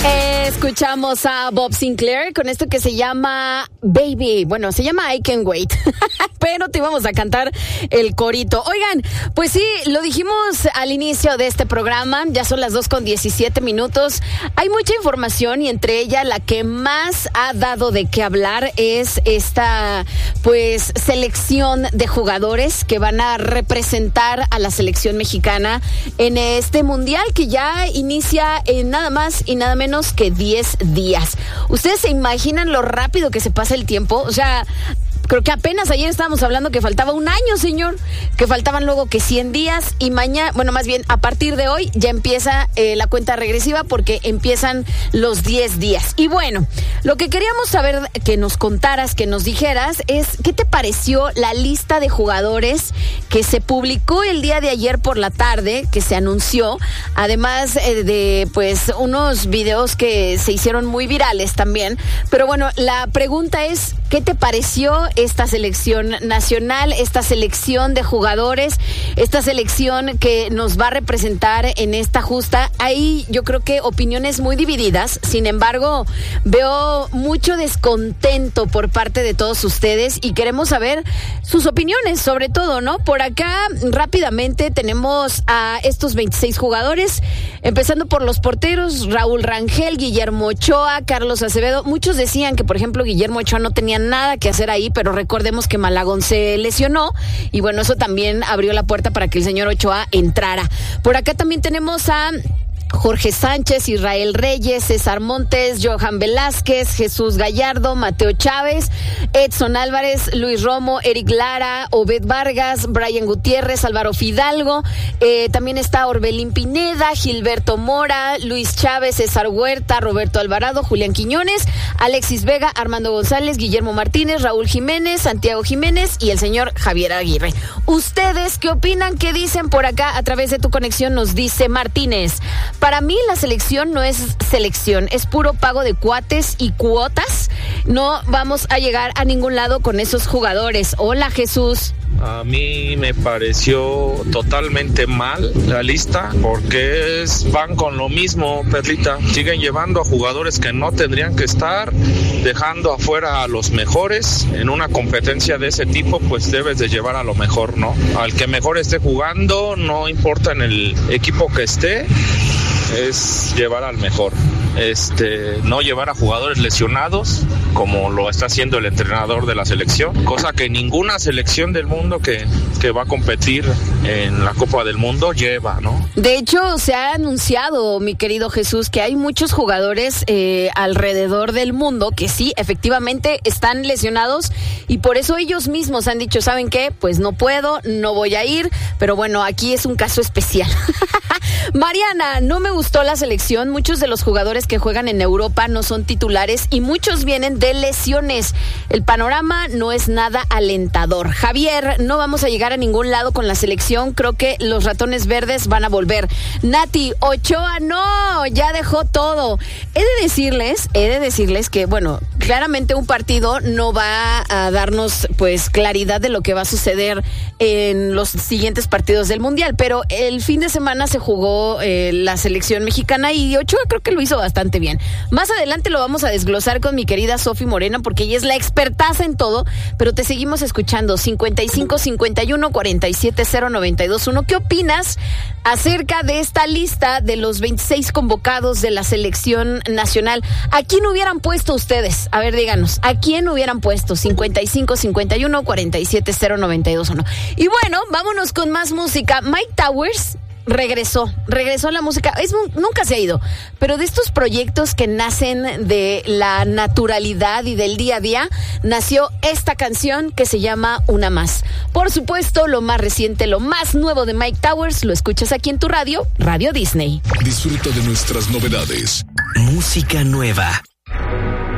Escuchamos a Bob Sinclair con esto que se llama Baby. Bueno, se llama I Can't Wait. Pero te íbamos a cantar el corito. Oigan, pues sí, lo dijimos al inicio de este programa. Ya son las 2:17. Hay mucha información y entre ella la que más ha dado de qué hablar es esta, pues, selección de jugadores que van a representar a la selección mexicana en este mundial que ya inicia en nada más y nada menos que 10 días. ¿Ustedes se imaginan lo rápido que se pasa el tiempo? O sea, creo que apenas ayer estábamos hablando que faltaba un año, señor, que faltaban luego que 100 días y mañana, bueno, más bien a partir de hoy ya empieza la cuenta regresiva porque empiezan los 10 días. Y bueno, lo que queríamos saber que nos contaras, que nos dijeras es ¿qué te pareció la lista de jugadores que se publicó el día de ayer por la tarde, que se anunció, además de pues unos videos que se hicieron muy virales también? Pero bueno, la pregunta es ¿qué te pareció esta selección nacional, esta selección de jugadores, esta selección que nos va a representar en esta justa? Hay, yo creo que opiniones muy divididas. Sin embargo, veo mucho descontento por parte de todos ustedes y queremos saber sus opiniones, sobre todo, ¿no? Por acá, rápidamente, tenemos a estos 26 jugadores, empezando por los porteros: Raúl Rangel, Guillermo Ochoa, Carlos Acevedo. Muchos decían que, por ejemplo, Guillermo Ochoa no tenía nada que hacer ahí, pero recordemos que Malagón se lesionó y bueno, eso también abrió la puerta para que el señor Ochoa entrara. Por acá también tenemos a Jorge Sánchez, Israel Reyes, César Montes, Johan Velázquez, Jesús Gallardo, Mateo Chávez, Edson Álvarez, Luis Romo, Eric Lara, Obed Vargas, Brian Gutiérrez, Álvaro Fidalgo, también está Orbelín Pineda, Gilberto Mora, Luis Chávez, César Huerta, Roberto Alvarado, Julián Quiñones, Alexis Vega, Armando González, Guillermo Martínez, Raúl Jiménez, Santiago Jiménez y el señor Javier Aguirre. ¿Ustedes qué opinan? ¿Qué dicen por acá? A través de tu conexión nos dice Martínez: para mí la selección no es selección, es puro pago de cuates y cuotas. No vamos a llegar a ningún lado con esos jugadores. Hola, Jesús. A mí me pareció totalmente mal la lista porque van con lo mismo, Perlita. Siguen llevando a jugadores que no tendrían que estar, dejando afuera a los mejores. En una competencia de ese tipo, pues debes de llevar a lo mejor, ¿no? Al que mejor esté jugando, no importa en el equipo que esté, es llevar al mejor. No llevar a jugadores lesionados como lo está haciendo el entrenador de la selección, cosa que ninguna selección del mundo que va a competir en la Copa del Mundo lleva, ¿no? De hecho, se ha anunciado, mi querido Jesús, que hay muchos jugadores alrededor del mundo que sí, efectivamente están lesionados y por eso ellos mismos han dicho, ¿saben qué? Pues no puedo, no voy a ir, pero bueno, aquí es un caso especial. Mariana, no me gustó la selección. Muchos de los jugadores que juegan en Europa no son titulares y muchos vienen de lesiones. El panorama no es nada alentador. Javier, no vamos a llegar a ningún lado con la selección. Creo que los ratones verdes van a volver. Nati, Ochoa no, ya dejó todo. He de decirles que, bueno, claramente un partido no va a darnos pues claridad de lo que va a suceder en los siguientes partidos del Mundial, pero el fin de semana se jugó la selección mexicana y Ochoa creo que lo hizo bastante bien. Más adelante lo vamos a desglosar con mi querida Sofi Morena porque ella es la expertaza en todo, pero te seguimos escuchando. 55 51 47 0921. ¿Qué opinas acerca de esta lista de los 26 convocados de la selección nacional? ¿A quién hubieran puesto ustedes? A ver, díganos, ¿a quién hubieran puesto? 55 51 47 0921. Y bueno, vámonos con más música. Mike Towers regresó a la música. Nunca se ha ido, pero de estos proyectos que nacen de la naturalidad y del día a día, nació esta canción que se llama Una Más. Por supuesto, lo más reciente, lo más nuevo de Mike Towers, lo escuchas aquí en tu radio, Radio Disney. Disfruta de nuestras novedades. Música nueva.